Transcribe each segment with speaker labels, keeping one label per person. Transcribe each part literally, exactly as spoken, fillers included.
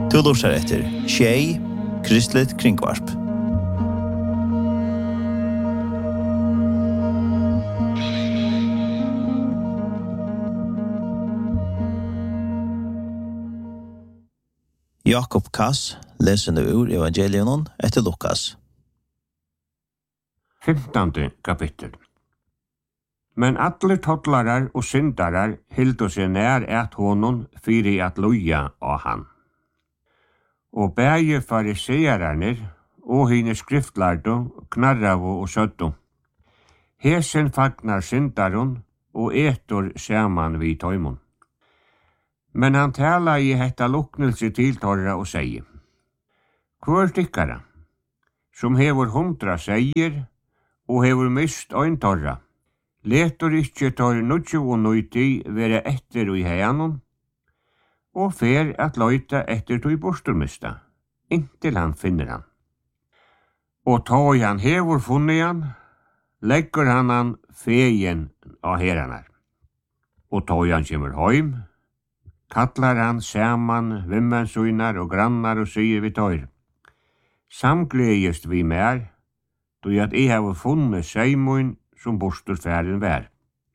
Speaker 1: Du lurer etter Tjej, Kristligt Kringvarp. Jakob Kass leser nu ur evangelion etter Lukas.
Speaker 2: Femtande kapittel. Men alle tottlarar og syndarar hildu seg nær at honom fyrir at loja av han. Og bæge fariseerarnir og hine skriftlardo knarravu og søddu. Hesen fagnar syndarun og etur saman vi tøymon. Men han tala i hetta luknelse til torra og sier: Hvor tykkara, som hevur hundra seier og hevur mist ein torra, letur ikkje tor nutju og nuiti vera etter i heianon, og fer at løyta etter tog borsturmista, inntil han finner han. Og tog han hevur funnet han, leggur han han fegen av heranar. Og tog han kjemur heim, kallar han saman vimmensuinar og grannar og sier vi tøyr: Samgledjest vi mer, då at jeg har funnet seimun som borsturfæren vær.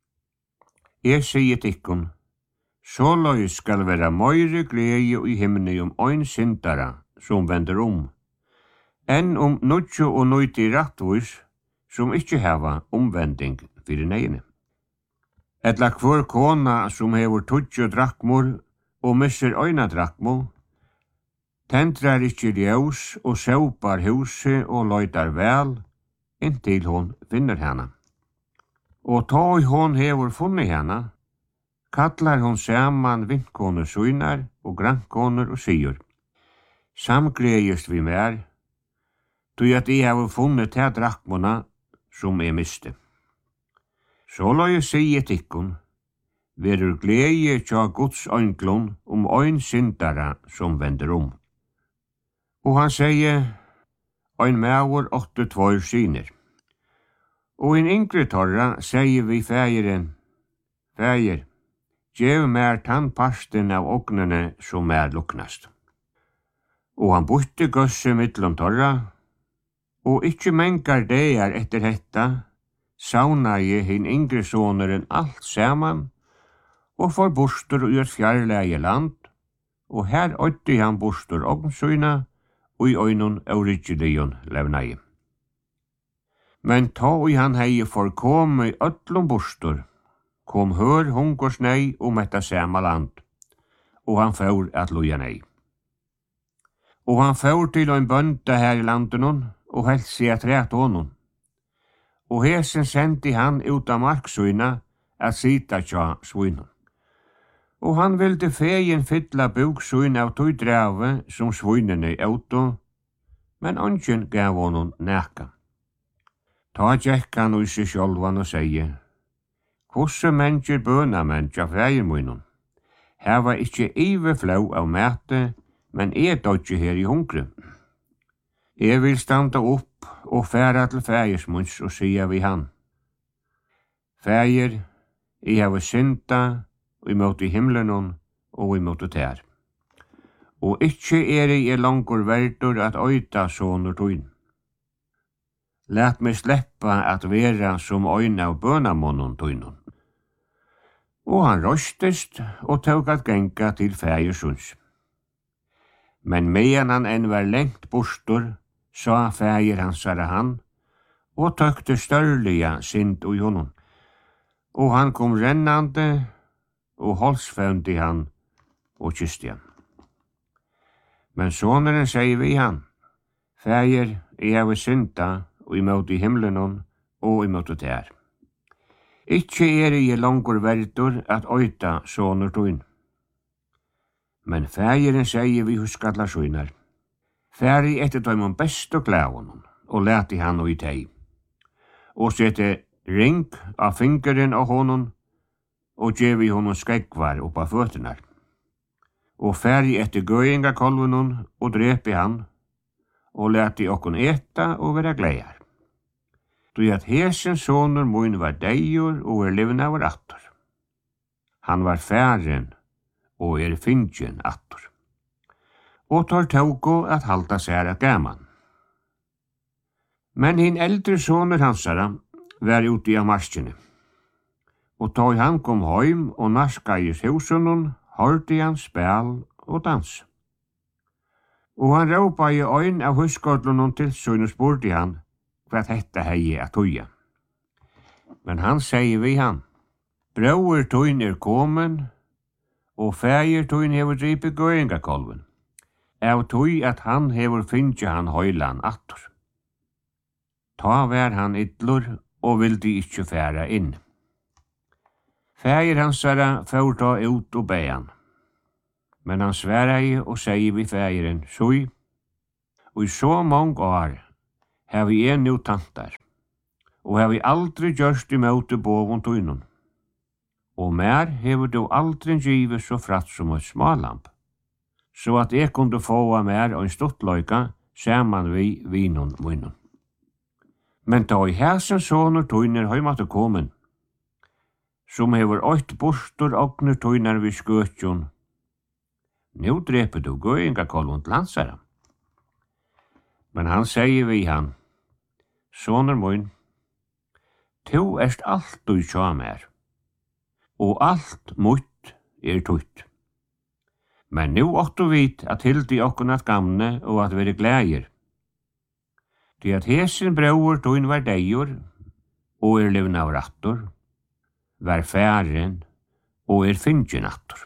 Speaker 2: Jeg sier tikkun, så løy skal være møyre glede i himne om ein syndara som vender om, enn om nutjo og nøyti rattvis som ikkje hava omvending fyrir neine. Etla kvar kona som hevur tutjo drakmor og misser øyna drakmo, tendrar ikkje ljós og saupar huset og løytar vel, inntil hon finner hana. Og tog hon hevur funnet hana, kallar hon saman vindkoner suinar og grannkoner og sier: Samgledjest vi mer, tog at jeg har funnet te drakmona som jeg miste. Så la jeg sige tikkun, verur glede tja Guds øynglun om ein syndara som vender om. Og han sier: Ein maur åtte tvær syner. Og en yngre torra sier vi fægeren: Fæger, gjev mer tann parsten av ognene som er luknast. Og han bytte gøsse mittlom torra, og ikkje mengar deir etter hetta, sauna je hin yngre soneren alt saman, og for bostur ur fjarlæge land, og her øytti han bostur ognsuina, og i øynun aurigilion levnai. Men ta i han hei forkomme i öllum bostur, kom hør hungersnei om etta sama land, og han får at loja nei. Og han får til ein bønda her i landenon, og helst seg at ræt honom. Og hesen sendi han ut av marksuina at sita tja svinon. Og han vilde fegen fylla buksuin av tog drave som svinene auto, men ongen gav honom næka. Ta tjekk han ui seg sjolvan og sier: Kosse mennesker bøna menn tja fægermunnen? Her var ikkje ive flau av mæte, men er dodje her i hungre. Jeg vil standa opp og færa til fægersmunns og sia vi han: Fæger, jeg har synda, og imot i himlenon, og imot tær. Og ikkje er jeg langur verdur at øyta sonur tuin. Læt meg sleppa at vera som øyna av bønamonon tuinon. Og han røstest og tåg at genga til fægersunds. Men medan han enn var lengt bostur, sa fæger hansara han, og tøkte størliga synd ui honom. Og han kom rennande, og holdsføndi han, og kysti han. Men soneren sier vi han: Fæger, jeg har synda, og imot i himlenon, og imot tær. Ikkje er jeg langur verdur at øyta sonur tuin. Men fægeren sier vi huskallar suinar: Færi etter tøymon best og glævon, og leti han og i teg. Og sette ring av fingeren av honom, og gjevi honom skegvar oppa føttenar. Og færi etter gøyinga kolvenon, og drepi han, og leti okkon eta og vera gleiar. Du at hesen sonur mun var deijur og er livna var attur. Han var færen og er fingen attur. og tar tauko at halda særa gaman. Men hin eldre soner hansara var ute av marskene, og tog han kom heim og narskaies husunun, hørte han spæl og dans. Og han råpa i øyn av huskådlunum til søn og spurte han hva hetta hei at tuja. Men han sier vi han, brauer tuin er komen, og fægir tuin hever dripe gøyngakolven, av tui at han hever finnje han høylan attur. Ta vær han idlur og vildi ikkje færa inn. Fægir hansara fór ta ut og bean. Men han sværai og sier vi fægiren, sui, og i så mange år har vi en nu tantar, og har vi aldri gjørst i møte bovun tuinun. Og mer hever du aldri givet så fratt som et smalamp, så at jeg kunde få mer og en stuttløyka saman vi vinun munnun. Men da i hæsen sonur tuiner høymatte komen, som hever oit bostur ogner tuinar vi skøtjon, nu dreper du gøyngakolvun til hansara. Men han sier vi han, sonur mun, tu erst alt du tja mer, og alt mutt er tutt. Men nu åttu vit at hildi okkun at gamne og at veri glægir. Di at hesen brauer tuin var deir, og er levn av rattur, var færen, og er finnjen attur.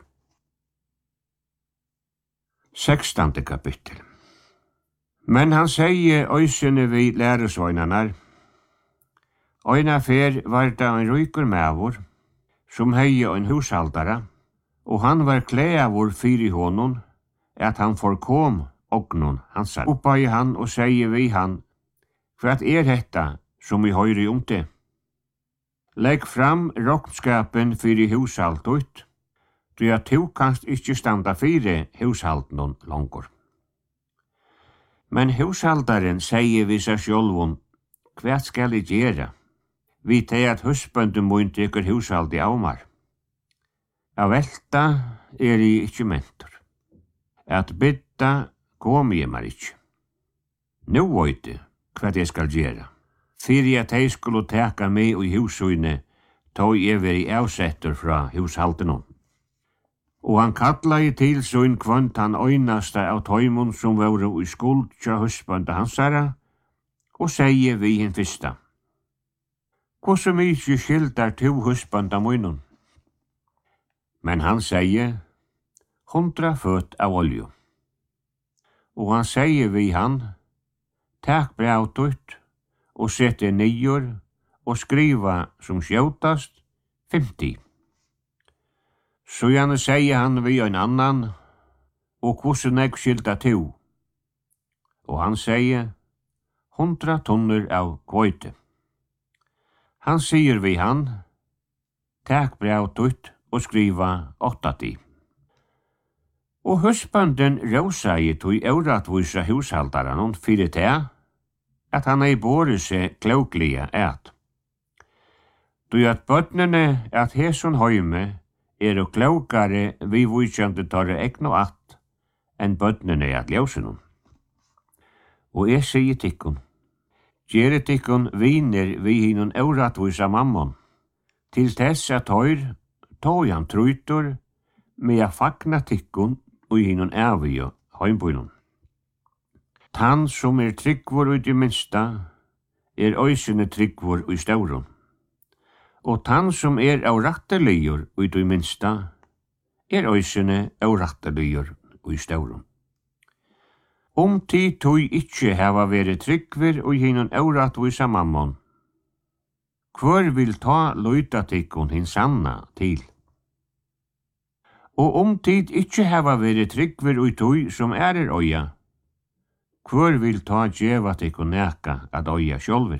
Speaker 2: Sekstande kapittel. Men han sier øysene vi læresvøgnanar, øyna fer var det en rykur mævur, som hei en hushaldara, og han var klæavur fyri honun, at han forkom ognun hansar. Uppa i han og sier vi han, hva er hetta som vi høyri om det? Legg fram rokkskapen fyri hushaldut, du at tu kanst ikkje standa fyri hushalden langur. Men hushaldaren sier vi seg sjálvun, hva skal jeg gjera? Vi teg at husbøndum mun tekur hushaldi av mar. Av velta er jeg ikkje mentur. At bytta kom jeg mar ikkje. Nu vøyte hva jeg skal gjera. Fyrir at jeg skulle teka meg i husøyne, tog jeg veri avsettur fra hushaldenum. Og han kallaði til søyn kvönt han øynasta av tøymon som voru i skuld tja husbanda hansara, og sier vi hinn fyrsta. Hvordan mykje skildar tu husbanda munnun? Men han sier, hundra føtt av olju. Og han sier vi han, takk brautut, og sette nyer, og skriva som skjótast, femti. Så gjerne sier han vi en annan, og hvordan jeg skilta to. Og han sier, hundra tonner av kvøyte. Han sier vi han, takk brautut, og skriva åttati. Og husbanden råsa i tog euratvusa hushaldaran fyrir det, at han ei båret seg kloklige et. Du at bøtnene at hesun høyme, er og klokare vi vujkjande tar egn og att, enn bøtnene at ljósunum. Og jeg sier tikkun, gjere tikkun viner vi hinun euratvusa mammon, til tess at høyr tog han truytur med a fagna tikkun og hinun evig heimbunum. Tann som er tryggvor ut i minsta, er øysene tryggvor i staurum. Og tann som er av ratteligur ut i minsta, er øysene av ratteligur i staurum. Om tid tog ikkje hava vere tryggver og hinun euratvisa mammon, hvor vil ta løyta tikkun hin sanna til? Og om tid ikkje hava vere tryggver og tog som er er øya, hvor vil ta djeva tikkun neka at øya sjálfur?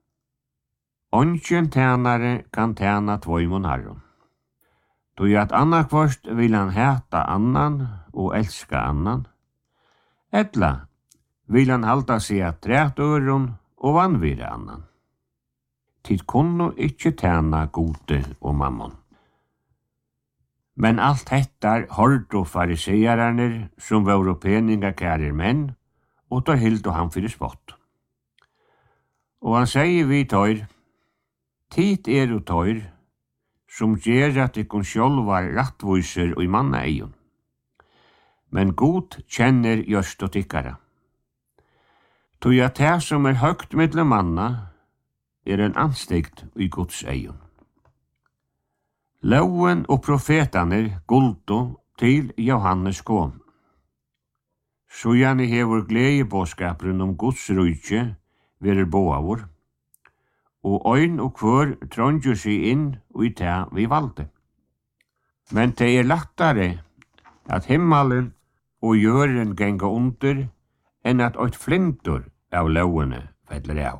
Speaker 2: Ongen tænare kan tæna tvoimon harron. Tog at annakvart vil han heta annan og elska annan, etla vil han halda seg at træt øron og vanvire annan. Tid kunnu ikkje tæna gode og mammon. Men alt hettar hordo fariseerarnir som var peningakærir menn, og tar hildu han fyrir spott. Og han sier vi tøyr, tid er og tøyr, som gjer at ikon sjálvar rattviser og i manna eion. Men god kjenner gjørst og tikkara. Tøy at det som er høgt mellom manna, er en anstegt i Guds eion. Loven og profetaner guldo til Johannes kom. Så gjerne hever gledebåskaperen om Guds rujtje verer båavur, og øyn og kvør trondjer seg inn og i det vi valgte. Men det er lattare at himmelen og jøren genga under enn at eit flintur av lovene feller av.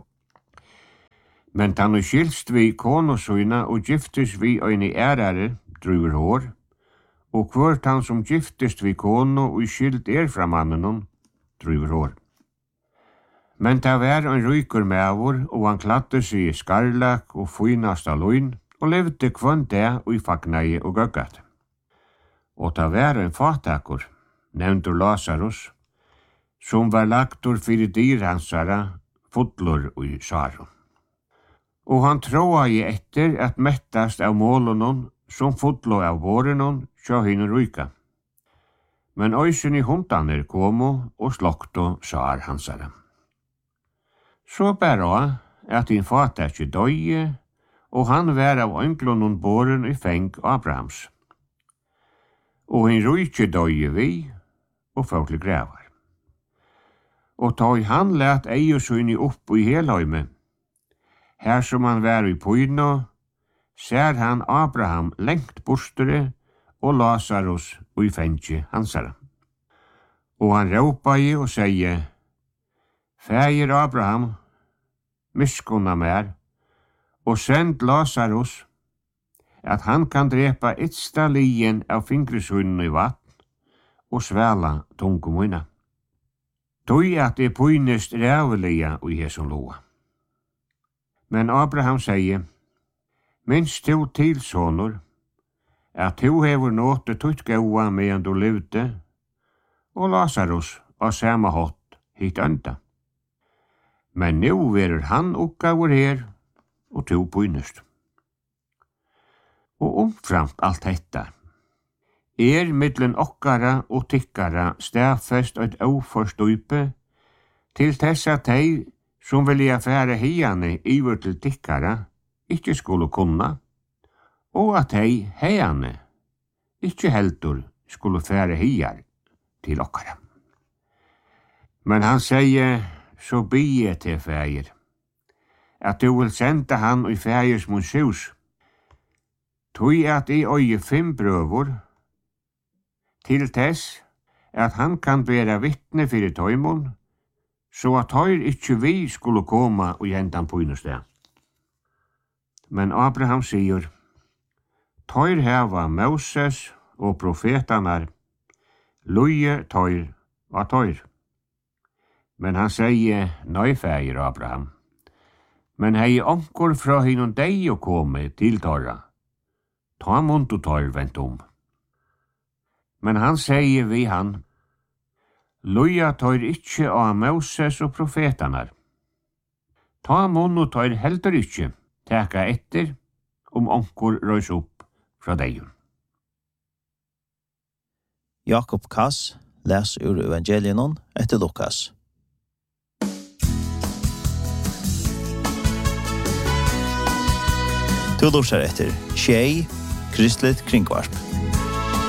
Speaker 2: Men tann og skilst vi konosøyna og giftes vi øyn i ærare druver hår, og kvør tann som giftest vi kono og skilt er fra mannen druver hår. Men det var en ryker mevor, og han kladde seg i skarlak og fynast av løgn, og levde kvann det og i fagnei og gøggat. Og det var en fatakur, nevntur Lazarus, som var lagtur fyrir dyrhansara, fodlur og i sarum. Og han tråa i etter at mettast av målunon, som fodlo av vårenon, sjå hinn ryka. Men øysen i hundaner komo og slokto sar hansara. Så bæra at hin fata ikkje døye, og han var av ønglonon båren i feng Abrahams. Og hin rujtje døye vi, og folk grevar. Og tøy han let eiosøyni opp i helhøyme. Her som han var i Poino, ser han Abraham lengt bostere og Lazarus og i fengje hansara. Og han råpa i og sier, Fægir Abraham, miskunna mer, og send Lazarus, at han kan drepa etsta lien av fingresunnen i vatten, og svæla tungumuina. Tøy at det pøynest rævelia i hesson loa. Men Abraham sier, minst to til sonur, at to hever nåte tutt gaua medan du levde, og Lazarus av samme hot hit enda. Men nu verer han oppgaver her, og to pøynest. Og omframt alt detta, er mittlen okkara og tikkara stafest eit oforstupe til tessa tei som vilja fære heiane iver til tikkara ikkje skulle kunna, og at hei heiane ikkje heldur skulle fære heiar til okkara. Men han sier, så bie til fægir, at du vil senda han i fægirs munns hus, tøy at i øye fem brøvor, til tess at han kan bæra vittne fyrir tøymon, så at høyr ikkje vi skulle koma og hentan på innested. Men Abraham sier, tøyr heva Moses og profetanar, loje tøyr var tøyr. Men han sier, nøy fægir Abraham, men hei onkur fra hinnom deg å komme til tøyra, ta mont og tøyr vent om. Men han sier vi han, loja tøyr ikkje av Moses og profetanar. Ta mun og tøyr heldur ikkje, teka etter, om onkur røys opp fra deg.
Speaker 1: Jakob Kass les ur evangelienon etter Lukas. Du lurer etter Tjei, Kristelig Kringvarp.